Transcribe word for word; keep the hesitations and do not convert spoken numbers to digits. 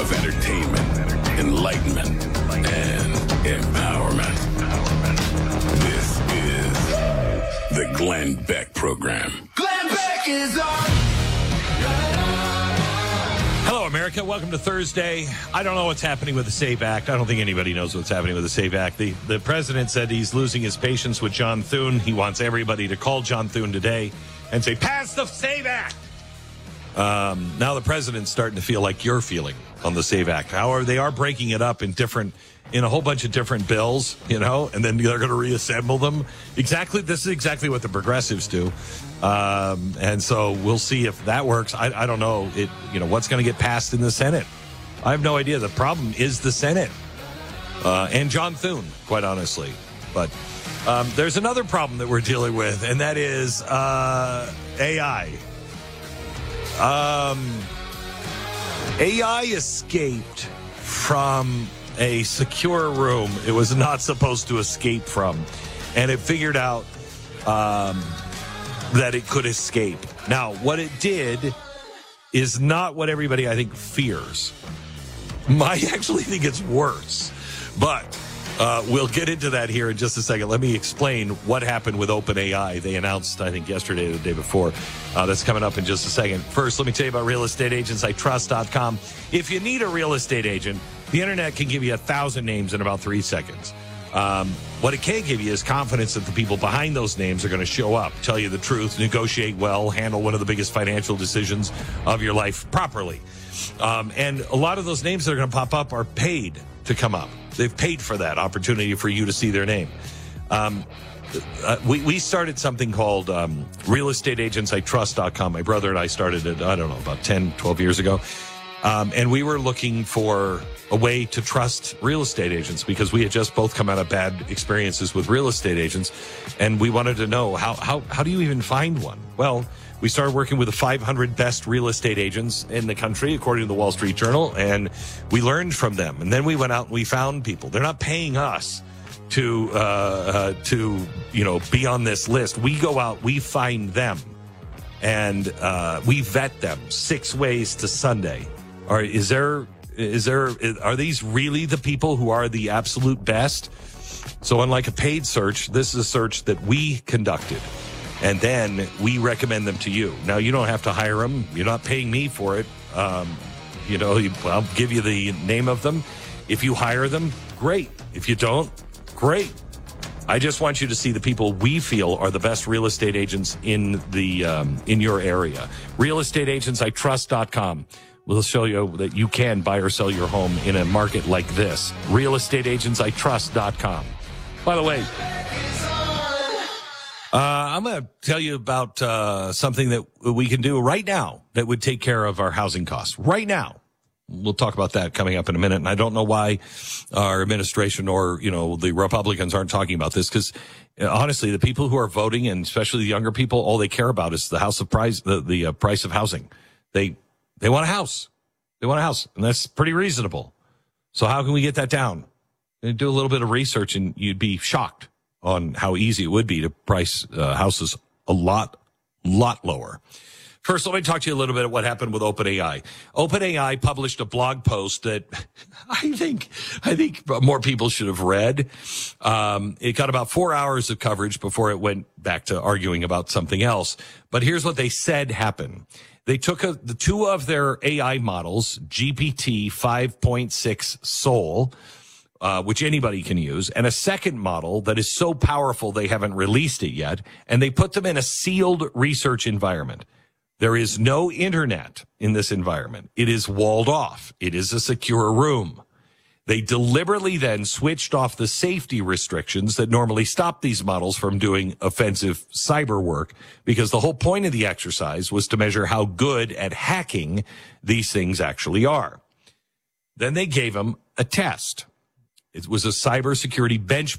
of entertainment, enlightenment, and empowerment. This is the Glenn Beck Program. Glenn Beck is on. Hello, America. Welcome to Thursday. I don't know what's happening with the SAVE Act. I don't think anybody knows what's happening with the SAVE Act. The, the president said he's losing his patience with John Thune. He wants everybody to call John Thune today and say, pass the SAVE Act. Um, now the president's starting to feel like you're feeling on the SAVE Act. However, they are breaking it up in different, in a whole bunch of different bills, you know, and then they're going to reassemble them. Exactly. This is exactly what the progressives do. Um, and so we'll see if that works. I, I don't know it, you know, what's going to get passed in the Senate. I have no idea. The problem is the Senate, uh, and John Thune, quite honestly. But, um, there's another problem that we're dealing with, and that is, uh, A I. Um, A I escaped from a secure room it was not supposed to escape from, and it figured out um, that it could escape. Now, what it did is not what everybody, I think, fears. I actually think it's worse, but uh, we'll get into that here in just a second. Let me explain what happened with OpenAI. They announced, I think, yesterday or the day before. Uh, that's coming up in just a second. First, let me tell you about real estate agents I trust dot com. If you need a real estate agent, the internet can give you a thousand names in about three seconds. Um, what it can give you is confidence that the people behind those names are going to show up, tell you the truth, negotiate well, handle one of the biggest financial decisions of your life properly. Um, and a lot of those names that are going to pop up are paid to come up. They've paid for that opportunity for you to see their name. Um, uh, we, we started something called um, real estate agents I trust dot com. My brother and I started it, I don't know, about ten, twelve years ago. Um, and we were looking for a way to trust real estate agents because we had just both come out of bad experiences with real estate agents. And we wanted to know, how, how, how do you even find one? Well, we started working with the five hundred best real estate agents in the country, according to the Wall Street Journal, and we learned from them. And then we went out and we found people. They're not paying us to, uh, uh, to, you know, be on this list. We go out, we find them, and uh, we vet them six ways to Sunday. Or is there, is there, are these really the people who are the absolute best? So unlike a paid search, this is a search that we conducted. And then we recommend them to you. Now, you don't have to hire them. You're not paying me for it. Um, you know, I'll give you the name of them. If you hire them, great. If you don't, great. I just want you to see the people we feel are the best real estate agents in the um, in your area. real estate agents I trust dot com. We'll show you that you can buy or sell your home in a market like this. real estate agents I trust dot com. By the way, Uh, I'm going to tell you about uh, something that we can do right now that would take care of our housing costs. Right now. We'll talk about that coming up in a minute. And I don't know why our administration or, you know, the Republicans aren't talking about this because, uh, honestly, the people who are voting, and especially the younger people, all they care about is the house of price, the, the uh, price of housing. They they want a house. They want a house. And that's pretty reasonable. So how can we get that down? And do a little bit of research and you'd be shocked on how easy it would be to price uh, houses a lot, lot lower. First, let me talk to you a little bit about what happened with OpenAI. OpenAI published a blog post that I think I think more people should have read. Um, it got about four hours of coverage before it went back to arguing about something else. But here's what they said happened. They took a, the two of their A I models, G P T five point six Soul, Uh, which anybody can use, and a second model that is so powerful they haven't released it yet, and they put them in a sealed research environment. There is no internet in this environment. It is walled off. It is a secure room. They deliberately then switched off the safety restrictions that normally stop these models from doing offensive cyber work, because the whole point of the exercise was to measure how good at hacking these things actually are. Then they gave them a test. It was a cybersecurity bench